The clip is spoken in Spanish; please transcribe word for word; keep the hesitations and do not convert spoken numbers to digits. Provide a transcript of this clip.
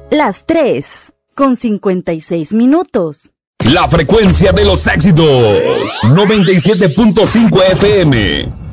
Las tres, con cincuenta y seis minutos. La frecuencia de los éxitos, noventa y siete punto cinco F M.